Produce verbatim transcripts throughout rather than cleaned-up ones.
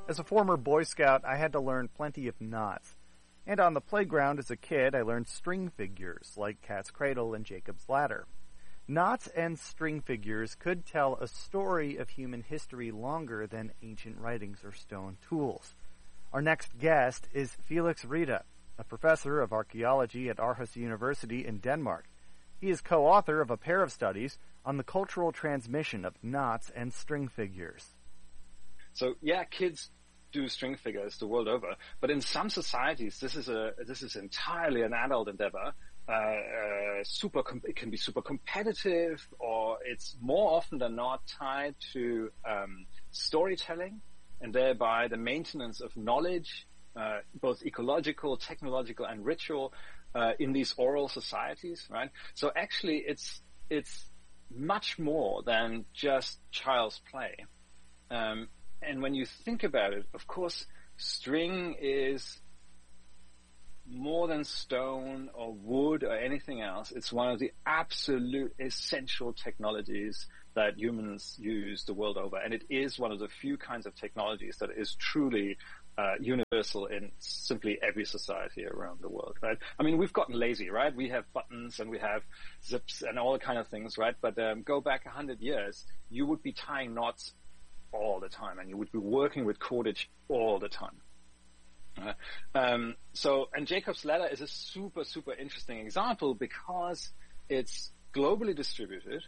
As a former Boy Scout, I had to learn plenty of knots. And on the playground as a kid, I learned string figures, like Cat's Cradle and Jacob's Ladder. Knots and string figures could tell a story of human history longer than ancient writings or stone tools. Our next guest is Felix Riede, a professor of archaeology at Aarhus University in Denmark. He is co-author of a pair of studies on the cultural transmission of knots and string figures. So, yeah, kids do string figures the world over, but in some societies, this is a this is entirely an adult endeavor. Uh, uh, super, com- it can be super competitive, or it's more often than not tied to um, storytelling, and thereby the maintenance of knowledge, uh, both ecological, technological, and ritual, uh, in these oral societies, right? So actually, it's it's much more than just child's play. Um, And when you think about it, of course, string is more than stone or wood or anything else. It's one of the absolute essential technologies that humans use the world over. And it is one of the few kinds of technologies that is truly uh, universal in simply every society around the world, right? I mean, we've gotten lazy, right? We have buttons and we have zips and all kind of things, right? But um, go back a hundred years, you would be tying knots all the time, and you would be working with cordage all the time. Uh, um, so, and Jacob's Ladder is a super, super interesting example because it's globally distributed,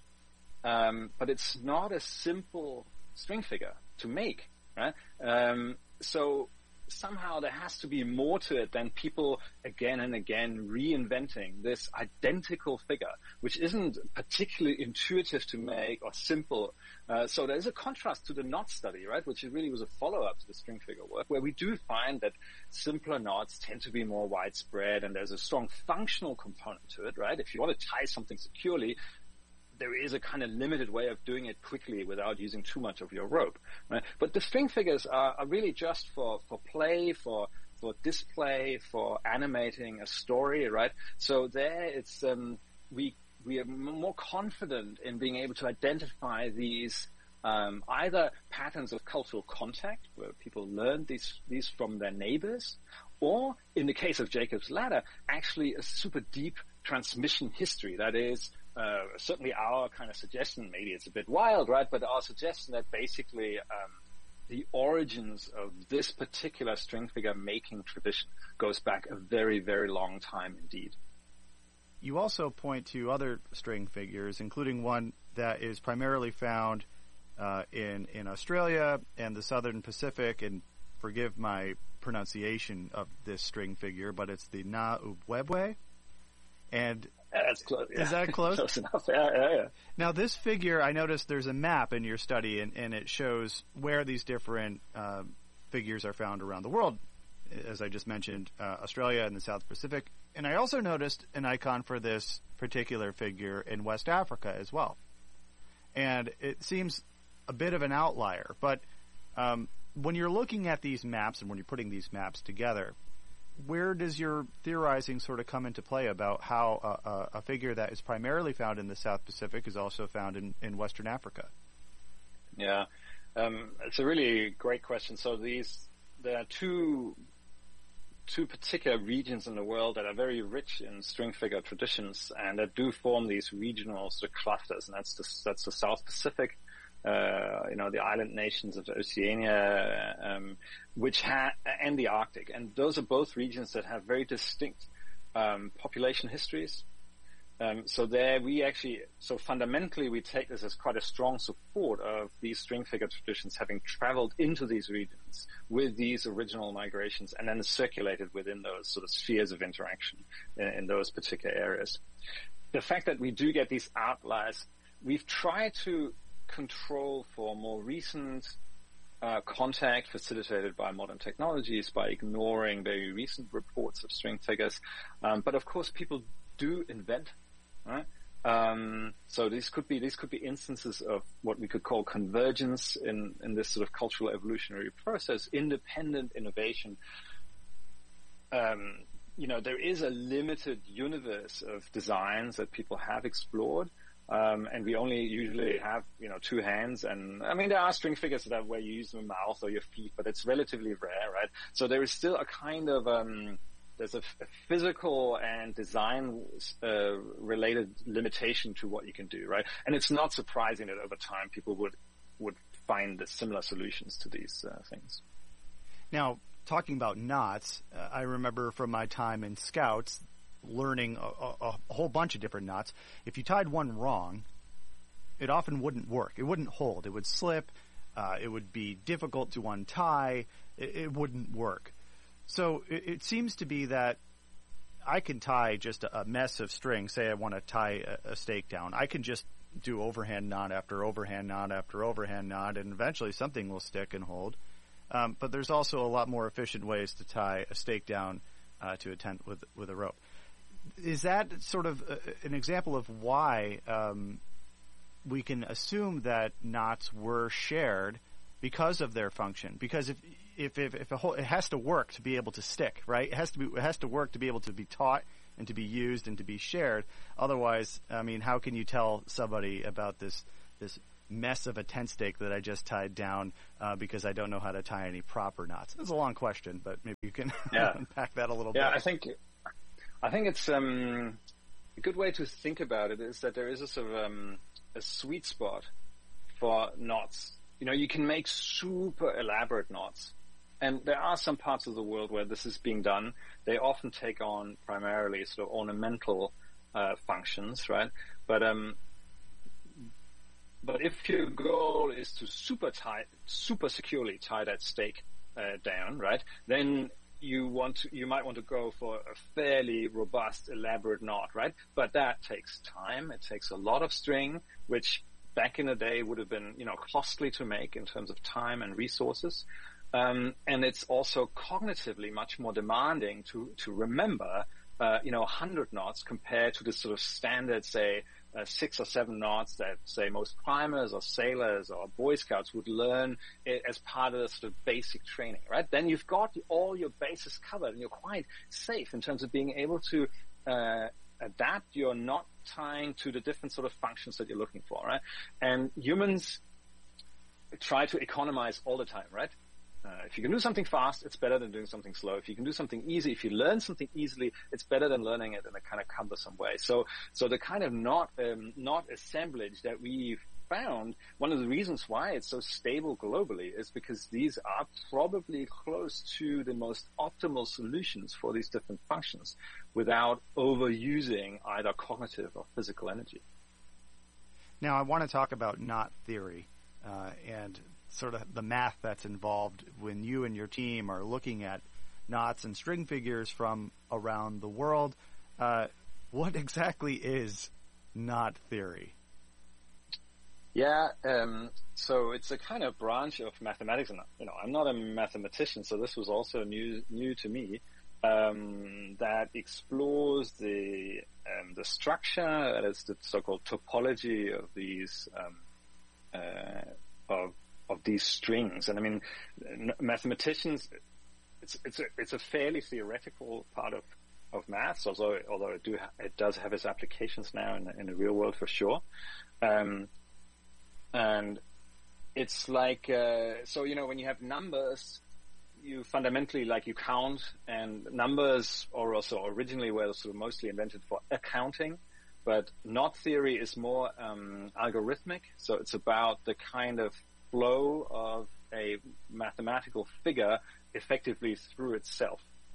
um, but it's not a simple string figure to make. Right? Um, so somehow there has to be more to it than people again and again reinventing this identical figure, which isn't particularly intuitive to make or simple. Uh, so there's a contrast to the knot study, right, which really was a follow-up to the string figure work, where we do find that simpler knots tend to be more widespread, and there's a strong functional component to it, right? If you want to tie something securely, there is a kind of limited way of doing it quickly without using too much of your rope, right? But the string figures are, are really just for, for play, for, for display, for animating a story, right? So there it's, um, we, we are more confident in being able to identify these, um, either patterns of cultural contact where people learn these, these from their neighbors, or in the case of Jacob's Ladder, actually a super deep transmission history. That is, Uh, certainly our kind of suggestion, maybe it's a bit wild, right? But our suggestion that basically um, the origins of this particular string figure making tradition goes back a very, very long time indeed. You also point to other string figures, including one that is primarily found uh, in, in Australia and the Southern Pacific, and forgive my pronunciation of this string figure, but it's the Na-Ubwebwe. And Yeah, that's close. Yeah. Is that close? Close enough. Yeah, yeah, yeah. Now, this figure, I noticed there's a map in your study, and, and it shows where these different uh, figures are found around the world. As I just mentioned, uh, Australia and the South Pacific. And I also noticed an icon for this particular figure in West Africa as well. And it seems a bit of an outlier. But um, when you're looking at these maps and when you're putting these maps together, where does your theorizing sort of come into play about how a, a, a figure that is primarily found in the South Pacific is also found in, in Western Africa? Yeah, um, it's a really great question. So these, there are two, two particular regions in the world that are very rich in string figure traditions and that do form these regional sort of clusters, and that's the, that's the South Pacific, Uh, you know, the island nations of Oceania, um, which ha- and the Arctic. And those are both regions that have very distinct, um, population histories. Um, so there we actually, so fundamentally we take this as quite a strong support of these string figure traditions having traveled into these regions with these original migrations and then circulated within those sort of spheres of interaction in, in those particular areas. The fact that we do get these outliers, we've tried to control for more recent uh, contact facilitated by modern technologies by ignoring very recent reports of string figures. Um, but of course, people do invent, right? Um, so these could be these could be instances of what we could call convergence in in this sort of cultural evolutionary process, independent innovation. Um, you know, there is a limited universe of designs that people have explored. Um, and we only usually have, you know, two hands. And I mean, there are string figures that are where you use your mouth or your feet, but it's relatively rare, right? So there is still a kind of, um, there's a, a physical and design uh, related limitation to what you can do, right? And it's not surprising that over time people would would find the similar solutions to these uh, things. Now, talking about knots, uh, I remember from my time in Scouts learning a, a, a whole bunch of different knots. If you tied one wrong, it often wouldn't work. It wouldn't hold. It would slip. Uh, it would be difficult to untie. It, it wouldn't work. So it, it seems to be that I can tie just a, a mess of string. Say I want to tie a, a stake down. I can just do overhand knot after overhand knot after overhand knot, and eventually something will stick and hold. Um, but there's also a lot more efficient ways to tie a stake down uh, to a tent with with a rope. Is that sort of a, an example of why um, we can assume that knots were shared because of their function? Because if if if, if a whole, it has to work to be able to stick, right? It has to be it has to work to be able to be taught and to be used and to be shared. Otherwise, I mean, how can you tell somebody about this this mess of a tent stake that I just tied down uh, because I don't know how to tie any proper knots? That's a long question, but maybe you can yeah. unpack that a little yeah, bit. Yeah, I think I think it's um, a good way to think about it is that there is a sort of um, a sweet spot for knots. You know, you can make super elaborate knots. And there are some parts of the world where this is being done. They often take on primarily sort of ornamental uh, functions, right? But um, but if your goal is to super tie, super securely tie that stake uh, down, right? Then you want to, you might want to go for a fairly robust, elaborate knot, right? But that takes time. It takes a lot of string, which back in the day would have been, you know, costly to make in terms of time and resources. Um, and it's also cognitively much more demanding to, to remember, uh, you know, one hundred knots compared to the sort of standard, say, uh, six or seven knots that, say, most climbers or sailors or Boy Scouts would learn as part of the sort of basic training, right? Then you've got all your bases covered and you're quite safe in terms of being able to, uh, adapt your knot tying to the different sort of functions that you're looking for, right? And humans try to economize all the time, right? Uh, if you can do something fast, it's better than doing something slow. If you can do something easy, if you learn something easily, it's better than learning it in a kind of cumbersome way. So, so the kind of knot, um, knot assemblage that we've found, one of the reasons why it's so stable globally is because these are probably close to the most optimal solutions for these different functions without overusing either cognitive or physical energy. Now, I want to talk about knot theory uh, and sort of the math that's involved when you and your team are looking at knots and string figures from around the world. Uh, what exactly is knot theory? Yeah, um, so it's a kind of branch of mathematics, and you know, I'm not a mathematician, so this was also new new to me. Um, that explores the um, the structure, that is the so-called topology of these um, uh, of of these strings. And I mean, mathematicians, it's it's a, it's a fairly theoretical part of of maths, although although it do it does have its applications now in the, in the real world for sure. Um, and it's like uh, so you know, when you have numbers, you fundamentally, like, you count, and numbers are also originally were sort of mostly invented for accounting, but knot theory is more um, algorithmic. So it's about the kind of flow of a mathematical figure effectively through itself.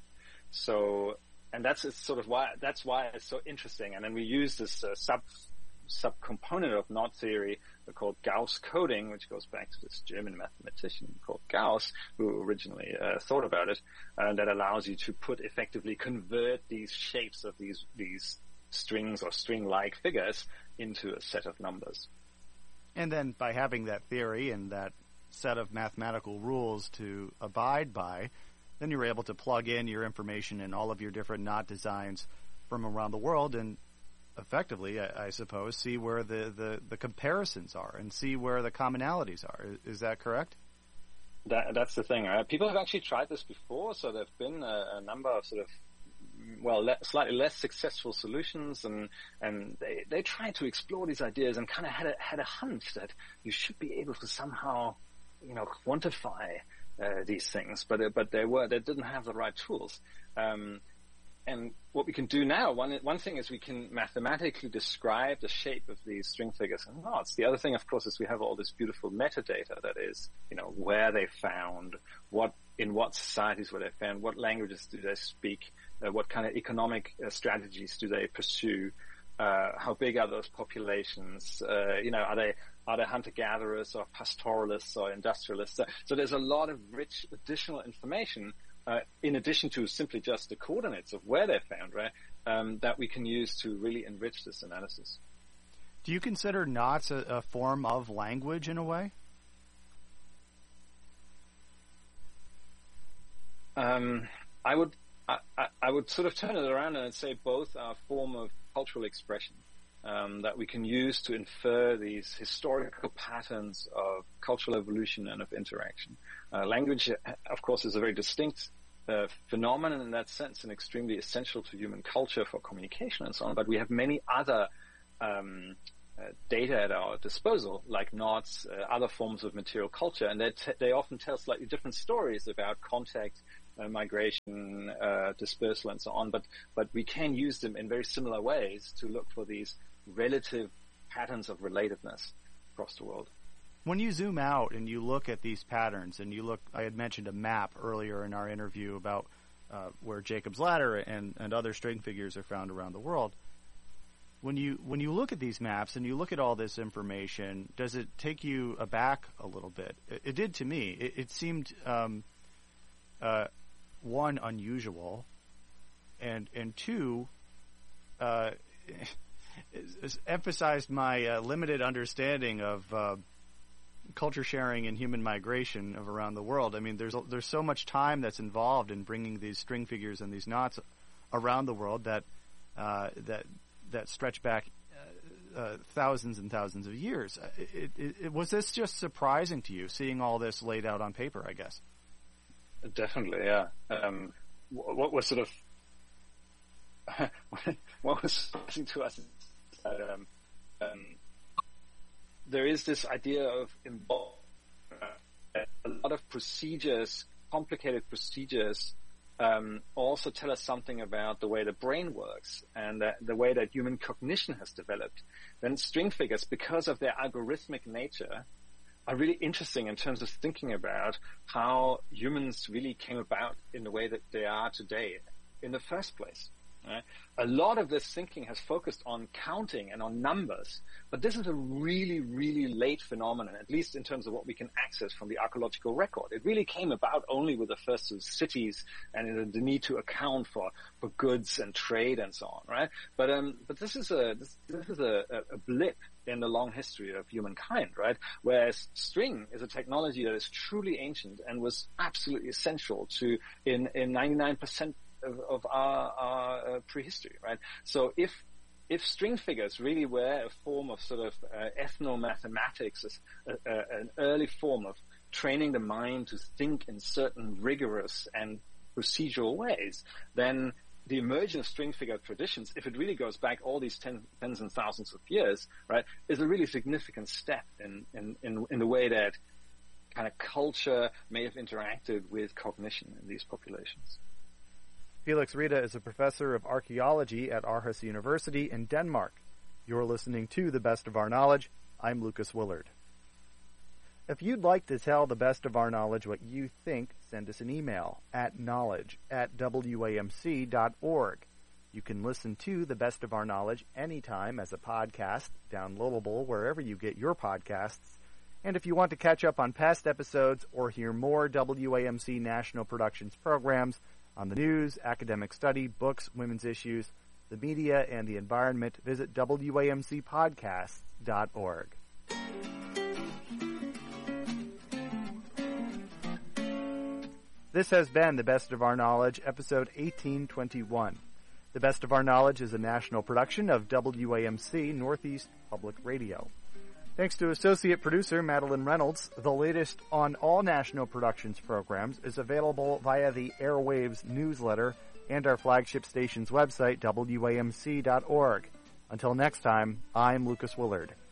So, and that's it's sort of why that's why it's so interesting. And then we use this uh, sub subcomponent of knot theory called Gauss coding, which goes back to this German mathematician called Gauss, who originally uh, thought about it, and that allows you to put effectively convert these shapes of these these strings or string-like figures into a set of numbers. And then by having that theory and that set of mathematical rules to abide by, then you're able to plug in your information in all of your different knot designs from around the world and effectively, I, I suppose, see where the, the, the comparisons are and see where the commonalities are. Is, is that correct? That, that's the thing, right? People have actually tried this before, so there have been a, a number of sort of well, le- slightly less successful solutions, and and they they tried to explore these ideas and kind of had a had a hunch that you should be able to somehow, you know, quantify uh, these things, but uh, but they were they didn't have the right tools. Um, and what we can do now, one one thing is we can mathematically describe the shape of these string figures and knots. The other thing, of course, is we have all this beautiful metadata that is, you know, where they found, what in what societies were they found, what languages do they speak, uh, what kind of economic uh, strategies do they pursue, uh, how big are those populations, uh, you know, are they are they hunter-gatherers or pastoralists or industrialists? So, so there's a lot of rich additional information Uh, in addition to simply just the coordinates of where they're found, right, um, that we can use to really enrich this analysis. Do you consider knots a, a form of language in a way? Um, I would I, I, I would sort of turn it around and say both are a form of cultural expression um, that we can use to infer these historical patterns of cultural evolution and of interaction. Uh, language, of course, is a very distinct uh, phenomenon in that sense and extremely essential to human culture for communication and so on. But we have many other um, uh, data at our disposal, like knots, uh, other forms of material culture, and they, t- they often tell slightly different stories about contact, uh, migration, uh, dispersal, and so on. But but we can use them in very similar ways to look for these relative patterns of relatedness across the world. When you zoom out and you look at these patterns, and you look, I had mentioned a map earlier in our interview about uh, where Jacob's Ladder and, and other string figures are found around the world. When you when you look at these maps and you look at all this information, does it take you aback a little bit? It, it did to me. It, it seemed um, uh, one, unusual, and and two, uh, emphasized my uh, limited understanding of uh, culture sharing and human migration of around the world. I mean, there's there's so much time that's involved in bringing these string figures and these knots around the world that uh, that that stretch back uh, uh, thousands and thousands of years. It, it, it, was this just surprising to you, seeing all this laid out on paper, I guess? Definitely, yeah. Um, what was sort of what was surprising to us is that um, um, there is this idea of involved, uh, a lot of procedures, complicated procedures, um, also tell us something about the way the brain works and the, the way that human cognition has developed. Then string figures, because of their algorithmic nature, are really interesting in terms of thinking about how humans really came about in the way that they are today in the first place. Right? A lot of this thinking has focused on counting and on numbers, but this is a really, really late phenomenon, at least in terms of what we can access from the archaeological record. It really came about only with the first of cities and the need to account for, for goods and trade and so on, right? But um, but this is a this, this is a, a blip in the long history of humankind, right? Whereas string is a technology that is truly ancient and was absolutely essential to in in ninety-nine percent Of, of our, our uh, prehistory, right? So if if string figures really were a form of sort of uh, ethnomathematics, a, a, an early form of training the mind to think in certain rigorous and procedural ways, then the emergence of string figure traditions, if it really goes back all these ten, tens and thousands of years, right, is a really significant step in, in, in, in the way that kind of culture may have interacted with cognition in these populations. Felix Riede is a professor of archaeology at Aarhus University in Denmark. You're listening to The Best of Our Knowledge. I'm Lucas Willard. If you'd like to tell The Best of Our Knowledge what you think, send us an email at knowledge at w a m c dot org. You can listen to The Best of Our Knowledge anytime as a podcast, downloadable wherever you get your podcasts. And if you want to catch up on past episodes or hear more W A M C National Productions programs, on the news, academic study, books, women's issues, the media, and the environment, visit w a m c podcasts dot org. This has been The Best of Our Knowledge, episode eighteen twenty-one. The Best of Our Knowledge is a national production of W A M C Northeast Public Radio. Thanks to associate producer Madeline Reynolds, the latest on all National Productions programs is available via the Airwaves newsletter and our flagship station's website, W A M C dot org. Until next time, I'm Lucas Willard.